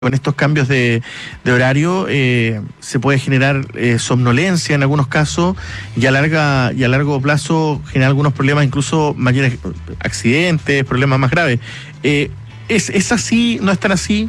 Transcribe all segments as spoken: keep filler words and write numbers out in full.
Con estos cambios de, de horario eh, se puede generar eh, somnolencia en algunos casos y a larga y a largo plazo generar algunos problemas, incluso mayores accidentes, problemas más graves. Eh, ¿es, ¿Es así? ¿No es tan así?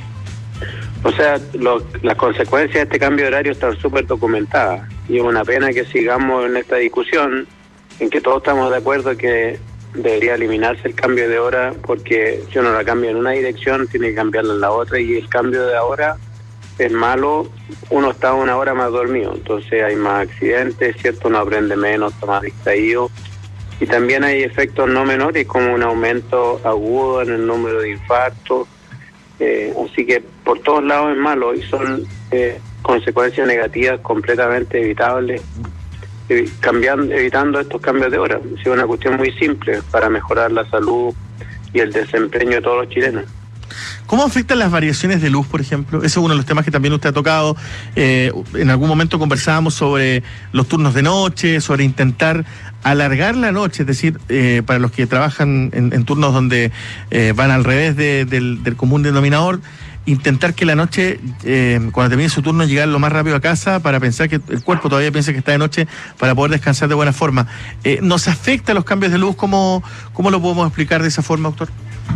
O sea, lo, las consecuencias de este cambio de horario están súper documentadas y es una pena que sigamos en esta discusión en que todos estamos de acuerdo que debería eliminarse el cambio de hora, porque si uno la cambia en una dirección tiene que cambiarla en la otra, y el cambio de hora es malo. Uno está una hora más dormido, entonces hay más accidentes, ¿cierto? Uno aprende menos, está más distraído, y también hay efectos no menores como un aumento agudo en el número de infartos, eh, así que por todos lados es malo y son eh, consecuencias negativas completamente evitables, cambiando, evitando estos cambios de hora. Es una cuestión muy simple para mejorar la salud y el desempeño de todos los chilenos. ¿Cómo afectan las variaciones de luz, por ejemplo? Ese es uno de los temas que también usted ha tocado. Eh, en algún momento conversábamos sobre los turnos de noche, sobre intentar alargar la noche, es decir, eh, para los que trabajan en, en turnos donde eh, van al revés de, del, del común denominador, intentar que la noche, eh, cuando termine su turno, llegar lo más rápido a casa para pensar que el cuerpo todavía piensa que está de noche para poder descansar de buena forma. Eh, ¿Nos afecta los cambios de luz? ¿Cómo, cómo lo podemos explicar de esa forma, doctor?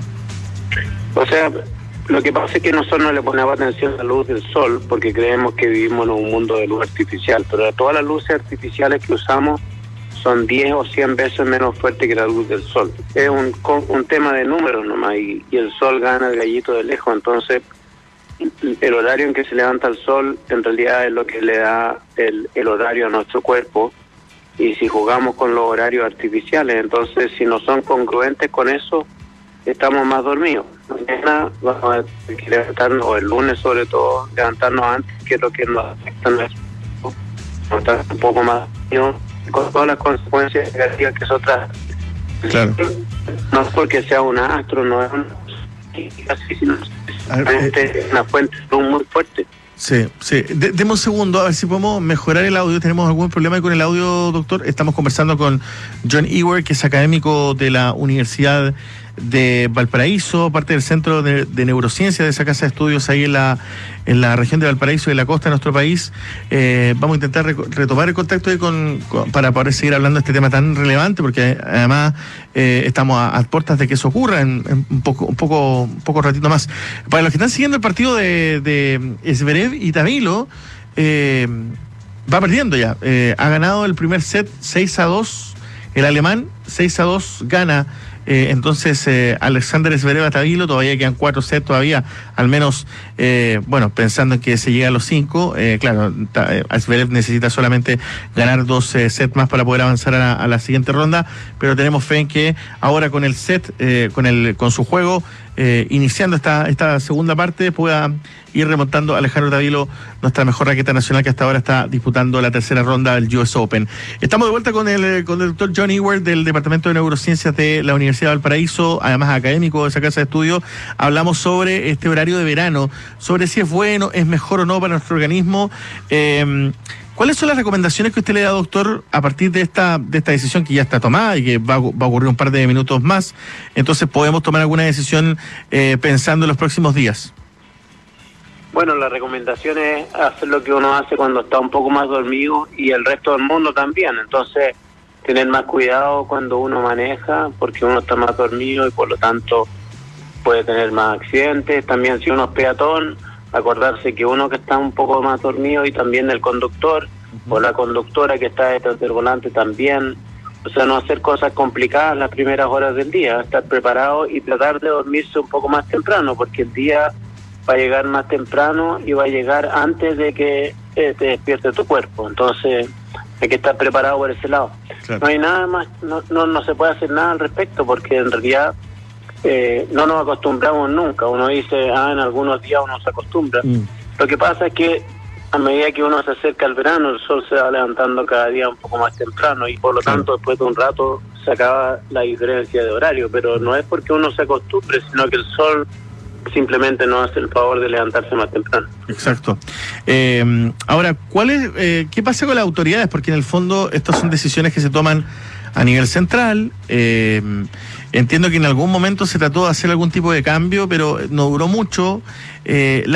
O sea, lo que pasa es que nosotros no le ponemos atención a la luz del sol porque creemos que vivimos en un mundo de luz artificial, pero todas las luces artificiales que usamos son diez o cien veces menos fuertes que la luz del sol. Es un, un tema de números nomás, y, y el sol gana el gallito de lejos. Entonces el horario en que se levanta el sol en realidad es lo que le da el, el horario a nuestro cuerpo, y si jugamos con los horarios artificiales, entonces si no son congruentes con eso, estamos más dormidos. Mañana vamos a tener que levantarnos, o el lunes sobre todo, levantarnos antes, que es lo que nos afecta a estar un poco más dormidos, con todas las consecuencias negativas que eso trae. Claro. No es porque sea un astro, no es un... así, sino es una fuente muy fuerte. Sí, sí. De, deme un segundo, a ver si podemos mejorar el audio. ¿Tenemos algún problema con el audio, doctor? Estamos conversando con John Ewer, que es académico de la Universidad de Valparaíso, parte del Centro de, de Neurociencia de esa casa de estudios ahí en la en la región de Valparaíso y en la costa de nuestro país. Eh, vamos a intentar rec- retomar el contacto ahí con, con, para poder seguir hablando de este tema tan relevante, porque además eh, estamos a, a puertas de que eso ocurra en, en un poco un poco un poco ratito más. Para los que están siguiendo el partido de, de Zverev y Tabilo, eh, va perdiendo ya. Eh, ha ganado el primer set seis a dos, el alemán seis a dos gana. Eh, entonces, eh, Alexander Zverev a Tabilo, todavía quedan cuatro sets todavía, al menos, eh, bueno, pensando en que se llega a los cinco, eh, claro, ta, eh, Zverev necesita solamente ganar dos eh, sets más para poder avanzar a la, a la siguiente ronda, pero tenemos fe en que ahora con el set, eh, con el con su juego, eh, iniciando esta, esta segunda parte, pueda ir remontando a Alejandro Tabilo, nuestra mejor raqueta nacional, que hasta ahora está disputando la tercera ronda del U S Open. Estamos de vuelta con el, con el doctor John Ewer del Departamento de Neurociencias de la Universidad de Valparaíso, además académico de esa casa de estudio. Hablamos sobre este horario de verano, sobre si es bueno, es mejor o no para nuestro organismo. Eh, ¿Cuáles son las recomendaciones que usted le da, doctor, a partir de esta de esta decisión que ya está tomada y que va, va a ocurrir un par de minutos más? Entonces, ¿podemos tomar alguna decisión eh, pensando en los próximos días? Bueno, la recomendación es hacer lo que uno hace cuando está un poco más dormido, y el resto del mundo también. Entonces, tener más cuidado cuando uno maneja, porque uno está más dormido y por lo tanto puede tener más accidentes. También si uno es peatón, acordarse que uno que está un poco más dormido, y también el conductor o la conductora que está detrás del volante también. O sea, no hacer cosas complicadas las primeras horas del día, estar preparado y tratar de dormirse un poco más temprano, porque el día va a llegar más temprano y va a llegar antes de que eh, te despierte tu cuerpo. Entonces hay que estar preparado por ese lado. Claro. No hay nada más, no, no, no se puede hacer nada al respecto, porque en realidad eh, no nos acostumbramos nunca. Uno dice, ah, en algunos días uno se acostumbra. Mm. Lo que pasa es que a medida que uno se acerca al verano, el sol se va levantando cada día un poco más temprano, y por lo tanto después de un rato se acaba la diferencia de horario. Pero no es porque uno se acostumbre, sino que el sol simplemente no hace el favor de levantarse más temprano. Exacto. Eh, ahora, ¿cuál es, eh, ¿qué pasa con las autoridades? Porque en el fondo estas son decisiones que se toman a nivel central, eh, Entiendo que en algún momento se trató de hacer algún tipo de cambio, pero no duró mucho. Eh,